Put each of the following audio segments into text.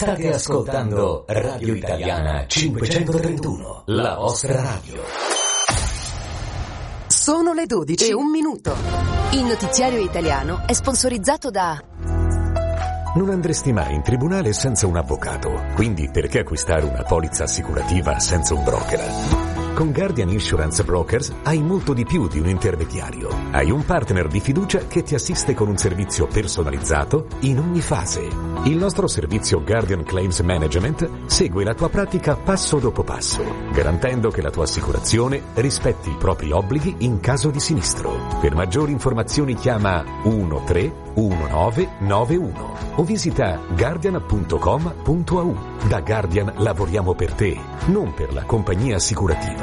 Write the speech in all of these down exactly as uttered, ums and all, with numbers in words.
State ascoltando Radio Italiana cinquecentotrentuno, la vostra radio. Sono le dodici e un minuto. Il notiziario italiano è sponsorizzato da... Non andresti mai in tribunale senza un avvocato, quindi perché acquistare una polizza assicurativa senza un broker? Con Guardian Insurance Brokers hai molto di più di un intermediario. Hai un partner di fiducia che ti assiste con un servizio personalizzato in ogni fase. Il nostro servizio Guardian Claims Management segue la tua pratica passo dopo passo, garantendo che la tua assicurazione rispetti i propri obblighi in caso di sinistro. Per maggiori informazioni chiama uno tre uno nove nove uno o visita guardian punto com punto a u. Da Guardian lavoriamo per te, non per la compagnia assicurativa.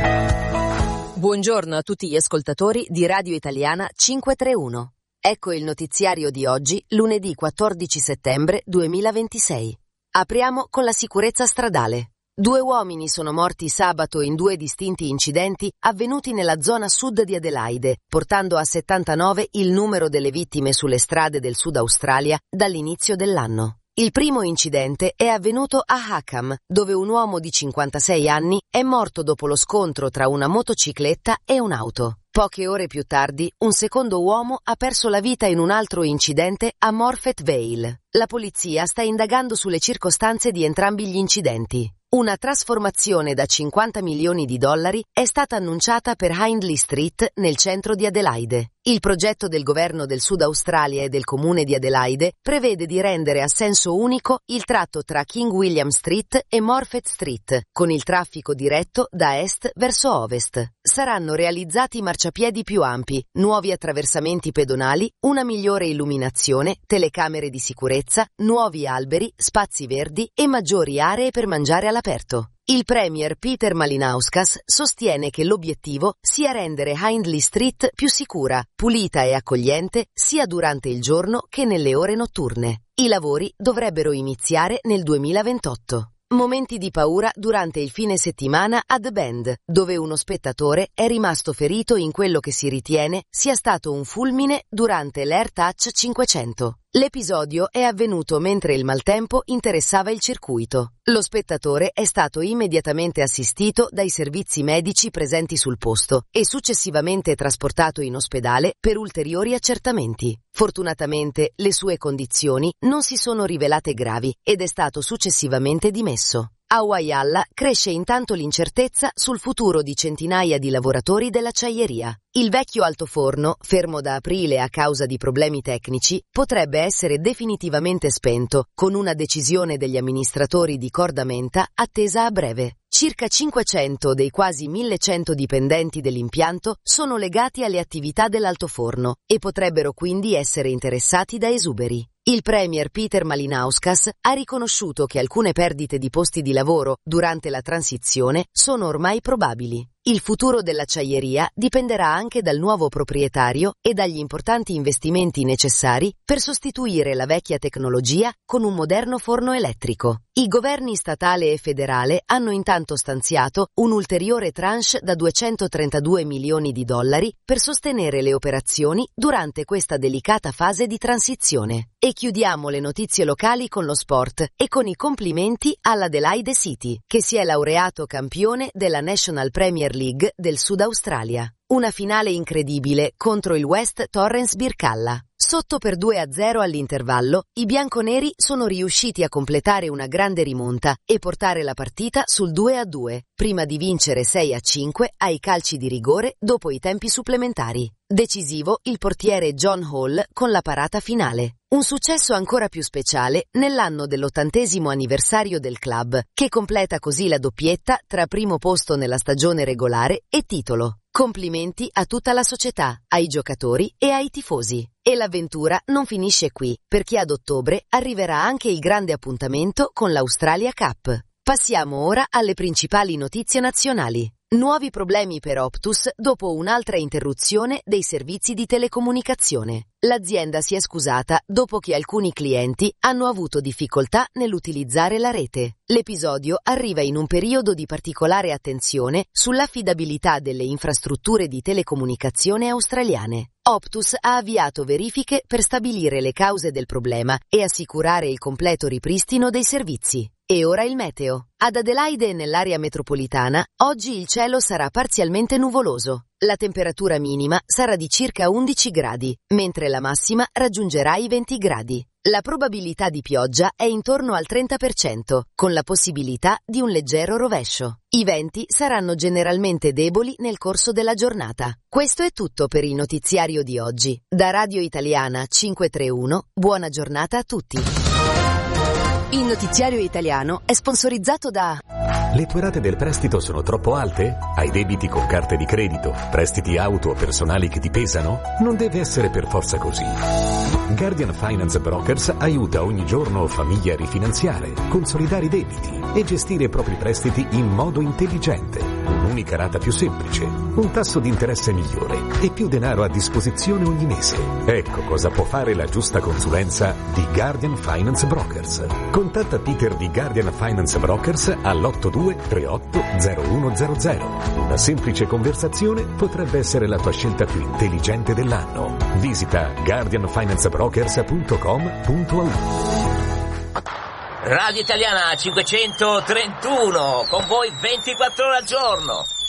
Buongiorno a tutti gli ascoltatori di Radio Italiana cinquecentotrentuno. Ecco il notiziario di oggi, lunedì quattordici settembre duemilaventisei. Apriamo con la sicurezza stradale. Due uomini sono morti sabato in due distinti incidenti avvenuti nella zona sud di Adelaide, portando a settantanove il numero delle vittime sulle strade del Sud Australia dall'inizio dell'anno. Il primo incidente è avvenuto a Hackham, dove un uomo di cinquantasei anni è morto dopo lo scontro tra una motocicletta e un'auto. Poche ore più tardi, un secondo uomo ha perso la vita in un altro incidente a Morphett Vale. La polizia sta indagando sulle circostanze di entrambi gli incidenti. Una trasformazione da cinquanta milioni di dollari è stata annunciata per Hindley Street nel centro di Adelaide. Il progetto del governo del Sud Australia e del comune di Adelaide prevede di rendere a senso unico il tratto tra King William Street e Morphett Street, con il traffico diretto da est verso ovest. Saranno realizzati marciapiedi più ampi, nuovi attraversamenti pedonali, una migliore illuminazione, telecamere di sicurezza, nuovi alberi, spazi verdi e maggiori aree per mangiare all'aperto. Il premier Peter Malinauskas sostiene che l'obiettivo sia rendere Hindley Street più sicura, pulita e accogliente sia durante il giorno che nelle ore notturne. I lavori dovrebbero iniziare nel duemilaventotto. Momenti di paura durante il fine settimana a The Bend, dove uno spettatore è rimasto ferito in quello che si ritiene sia stato un fulmine durante l'AirTouch cinquecento. L'episodio è avvenuto mentre il maltempo interessava il circuito. Lo spettatore è stato immediatamente assistito dai servizi medici presenti sul posto e successivamente trasportato in ospedale per ulteriori accertamenti. Fortunatamente le sue condizioni non si sono rivelate gravi ed è stato successivamente dimesso. A Whyalla cresce intanto l'incertezza sul futuro di centinaia di lavoratori dell'acciaieria. Il vecchio altoforno, fermo da aprile a causa di problemi tecnici, potrebbe essere definitivamente spento, con una decisione degli amministratori di Cordamenta attesa a breve. Circa cinquecento dei quasi millecento dipendenti dell'impianto sono legati alle attività dell'altoforno e potrebbero quindi essere interessati da esuberi. Il premier Peter Malinauskas ha riconosciuto che alcune perdite di posti di lavoro durante la transizione sono ormai probabili. Il futuro dell'acciaieria dipenderà anche dal nuovo proprietario e dagli importanti investimenti necessari per sostituire la vecchia tecnologia con un moderno forno elettrico. I governi statale e federale hanno intanto stanziato un ulteriore tranche da duecentotrentadue milioni di dollari per sostenere le operazioni durante questa delicata fase di transizione. E chiudiamo le notizie locali con lo sport e con i complimenti all'Adelaide City, che si è laureato campione della National Premier League del Sud Australia. Una finale incredibile contro il West Torrens Birkalla. Sotto per due a zero all'intervallo, i bianconeri sono riusciti a completare una grande rimonta e portare la partita sul due a due, prima di vincere sei a cinque ai calci di rigore dopo i tempi supplementari. Decisivo il portiere John Hall con la parata finale. Un successo ancora più speciale nell'anno dell'ottantesimo anniversario del club, che completa così la doppietta tra primo posto nella stagione regolare e titolo. Complimenti a tutta la società, ai giocatori e ai tifosi. E l'avventura non finisce qui, perché ad ottobre arriverà anche il grande appuntamento con l'Australia Cup. Passiamo ora alle principali notizie nazionali. Nuovi problemi per Optus dopo un'altra interruzione dei servizi di telecomunicazione. L'azienda si è scusata dopo che alcuni clienti hanno avuto difficoltà nell'utilizzare la rete. L'episodio arriva in un periodo di particolare attenzione sull'affidabilità delle infrastrutture di telecomunicazione australiane. Optus ha avviato verifiche per stabilire le cause del problema e assicurare il completo ripristino dei servizi. E ora il meteo. Ad Adelaide e nell'area metropolitana, oggi il cielo sarà parzialmente nuvoloso. La temperatura minima sarà di circa undici gradi, mentre la massima raggiungerà i venti gradi. La probabilità di pioggia è intorno al trenta per cento, con la possibilità di un leggero rovescio. I venti saranno generalmente deboli nel corso della giornata. Questo è tutto per il notiziario di oggi. Da Radio Italiana cinquecentotrentuno, buona giornata a tutti. Il notiziario italiano è sponsorizzato da... Le tue rate del prestito sono troppo alte? Hai debiti con carte di credito? Prestiti auto o personali che ti pesano? Non deve essere per forza così. Guardian Finance Brokers aiuta ogni giorno famiglie a rifinanziare, consolidare i debiti e gestire i propri prestiti in modo intelligente. Un'unica rata più semplice, un tasso di interesse migliore e più denaro a disposizione ogni mese. Ecco cosa può fare la giusta consulenza di Guardian Finance Brokers. Contatta Peter di Guardian Finance Brokers all'otto due tre otto zero uno zero zero. Una semplice conversazione potrebbe essere la tua scelta più intelligente dell'anno. Visita guardian finance brokers punto com punto a u. Radio Italiana cinquecentotrentuno, con voi ventiquattro ore al giorno.